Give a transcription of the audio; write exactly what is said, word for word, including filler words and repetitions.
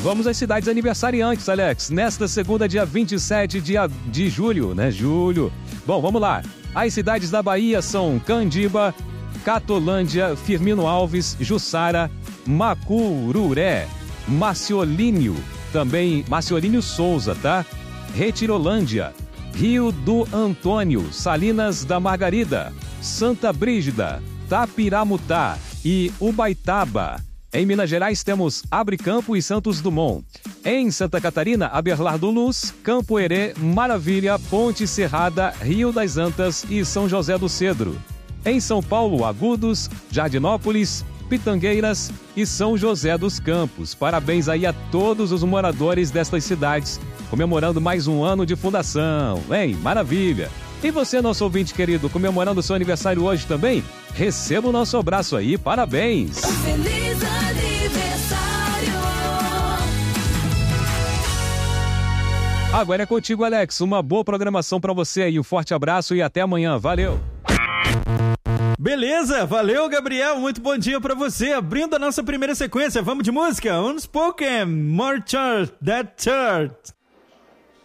Vamos às cidades aniversariantes, Alex. Nesta segunda, dia vinte e sete de, de julho, né? Julho. Bom, vamos lá. As cidades da Bahia são Candiba, Catolândia, Firmino Alves, Jussara, Macururé, Marciolínio, também Marciolínio Souza, tá? Retirolândia, Rio do Antônio, Salinas da Margarida, Santa Brígida, Tapiramutá e Ubaitaba. Em Minas Gerais temos Abricampo e Santos Dumont. Em Santa Catarina, Abelardo Luz, Campo Herê, Maravilha, Ponte Serrada, Rio das Antas e São José do Cedro. Em São Paulo, Agudos, Jardinópolis, Pitangueiras e São José dos Campos. Parabéns aí a todos os moradores destas cidades, comemorando mais um ano de fundação, hein? Maravilha! E você, nosso ouvinte querido, comemorando seu aniversário hoje também? Receba o nosso abraço aí, parabéns! Feliz aniversário! Agora é contigo, Alex. Uma boa programação pra você aí. Um forte abraço e até amanhã. Valeu! Beleza, valeu, Gabriel, muito bom dia pra você. Abrindo a nossa primeira sequência, vamos de música? Unspoken, More Church, That Church.